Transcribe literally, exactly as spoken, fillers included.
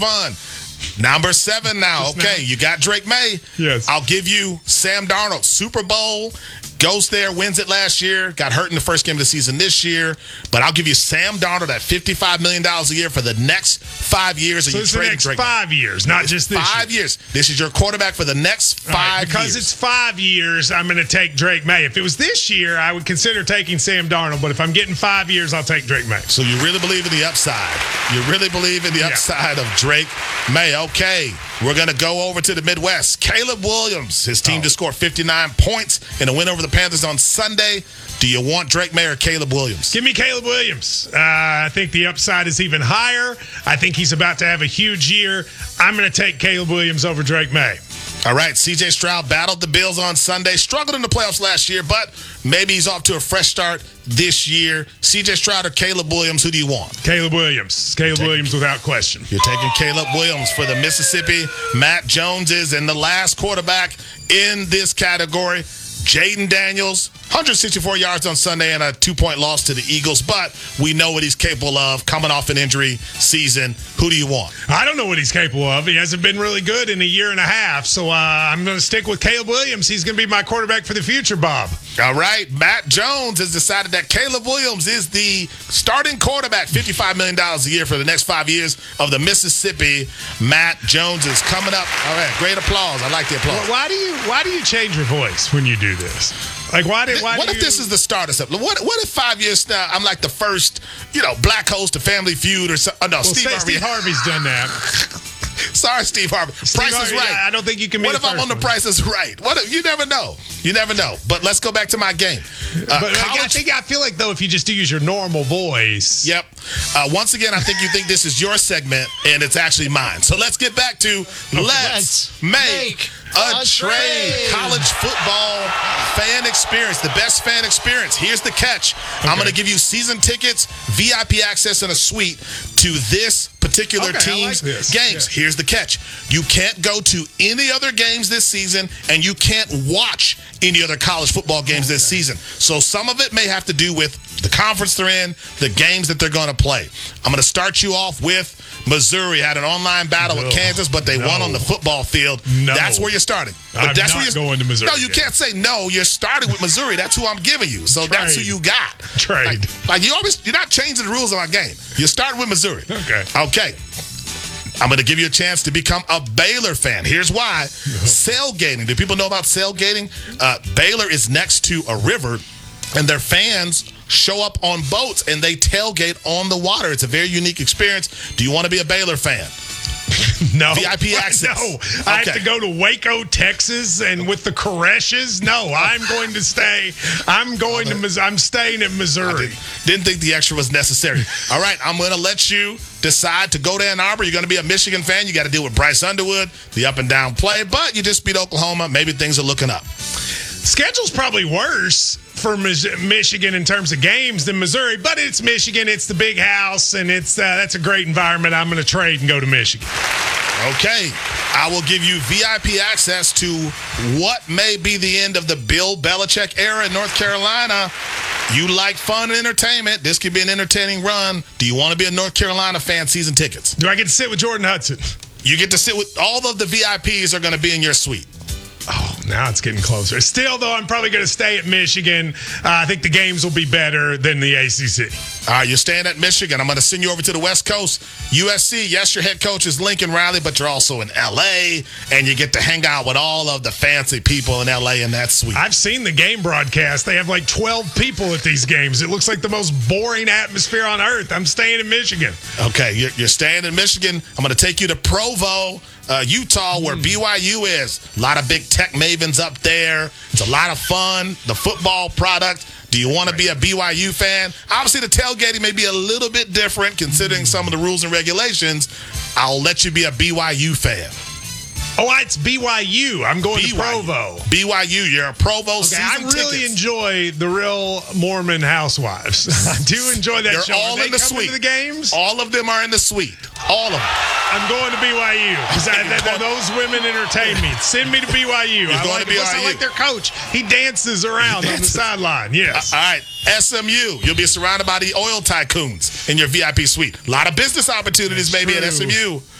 fun. Number seven now. Just okay, now. you got Drake May. Yes. I'll give you Sam Darnold. Super Bowl. Goes there, wins it last year. Got hurt in the first game of the season this year. But I'll give you Sam Darnold at fifty-five million dollars a year for the next five years. So you it's the next Drake five May. years, not It's just this five year. years. This is your quarterback for the next five Right, because years. it's five years, I'm going to take Drake May. If it was this year, I would consider taking Sam Darnold. But if I'm getting five years, I'll take Drake May. So you really believe in the upside. You really believe in the Yeah. upside of Drake May. Okay, we're going to go over to the Midwest. Caleb Williams, his team Oh. just scored fifty-nine points in a win over the Panthers on Sunday. Do you want Drake May or Caleb Williams? Give me Caleb Williams. Uh, I think the upside is even higher. I think he's about to have a huge year. I'm going to take Caleb Williams over Drake May. All right, C J Stroud battled the Bills on Sunday. Struggled in the playoffs last year, but maybe he's off to a fresh start this year. C J Stroud or Caleb Williams, who do you want? Caleb Williams. Caleb Take- Williams without question. You're taking Caleb Williams for the Mississippi. Matt Jones is in the last quarterback in this category. Jaden Daniels, one hundred sixty-four yards on Sunday and a two-point loss to the Eagles, but we know what he's capable of coming off an injury season. Who do you want? I don't know what he's capable of. He hasn't been really good in a year and a half, so uh, I'm going to stick with Caleb Williams. He's going to be my quarterback for the future, Bob. All right, Matt Jones has decided that Caleb Williams is the starting quarterback, fifty-five million dollars a year for the next five years of the Mississippi. Matt Jones is coming up. All right, great applause. I like the applause. Why do you Why do you change your voice when you do this? Like, why did why What do if you, this is the start of something? What What if five years now I'm like the first, you know, black host of Family Feud or something? Oh, no, well, Steve say Harvey. Steve Harvey's done that. Sorry, Steve Harvey. Price Harvey, is right. yeah, I don't think you can be What the if I'm first on the one. Price is Right? What if, you never know. You never know. But let's go back to my game. Uh, But like, I college- think I feel like though, if you just do use your normal voice, Yep. Uh, once again, I think you think this is your segment, and it's actually mine. So let's get back to let's make, make a, a trade. trade. College football fan experience, the best fan experience. Here's the catch. I'm going to give you season tickets, V I P access, and a suite to this particular Okay, I like team's this. games. Yeah. Here's the catch. You can't go to any other games this season, and you can't watch any other college football games this season. So some of it may have to do with the conference they're in, the games that they're going to play. I'm going to start you off with Missouri. Had an online battle No. with Kansas, but they No. won on the football field. No. That's where you're starting. But I'm that's not where you're going to Missouri No, you again. can't say no. You're starting with Missouri. That's who I'm giving you. So that's who Trade. you got. Trade. Like, like you always, you're not changing the rules of our game. You're starting with Missouri. Okay. Okay. I'm going to give you a chance to become a Baylor fan. Here's why. Sailgating. Do people know about sailgating? Uh, Baylor is next to a river, and their fans show up on boats, and they tailgate on the water. It's a very unique experience. Do you want to be a Baylor fan? no V I P access. No, I have Okay. to go to Waco, Texas, and with the Koreshes. No, I'm going to stay. I'm going to. Mis- I'm staying in Missouri. Didn't, didn't think the extra was necessary. All right, I'm going to let you decide to go to Ann Arbor. You're going to be a Michigan fan. You got to deal with Bryce Underwood, the up and down play, but you just beat Oklahoma. Maybe things are looking up. Schedule's probably worse for Mis- Michigan in terms of games than Missouri, but it's Michigan. It's the big house, and it's uh, that's a great environment. I'm going to trade and go to Michigan. Okay, I will give you V I P access to what may be the end of the Bill Belichick era in North Carolina. You like fun and entertainment. This could be an entertaining run. Do you want to be a North Carolina fan? Season tickets. Do I get to sit with Jordan Hudson? You get to sit with all of the V I Ps are going to be in your suite. Oh, now it's getting closer. Still, though, I'm probably going to stay at Michigan. Uh, I think the games will be better than the A C C. All right, you're staying at Michigan. I'm going to send you over to the West Coast. U S C, yes, your head coach is Lincoln Riley, but you're also in L A, and you get to hang out with all of the fancy people in L A in that suite. I've seen the game broadcast. They have like twelve people at these games. It looks like the most boring atmosphere on earth. I'm staying in Michigan. Okay, you're, you're staying in Michigan. I'm going to take you to Provo, uh, Utah, where B Y U is. A lot of big tech mavens up there. It's a lot of fun. The football product. Do you want to be a B Y U fan? Obviously, the tailgating may be a little bit different considering some of the rules and regulations. I'll let you be a B Y U fan. Oh, it's B Y U. I'm going B Y U. to Provo. B Y U, you're a Provo Okay, season I really tickets. enjoy the Real Mormon Housewives. I do enjoy that They're show. all Are they in the coming suite. to the games? All of them are in the suite. All of them. I'm going to B Y U because those women entertain me. Send me to B Y U. You're I going like, to B Y U. plus I like their coach. He dances around on the sideline. Yes. All right, S M U. You'll be surrounded by the oil tycoons in your V I P suite. A lot of business opportunities That's maybe at true. S M U.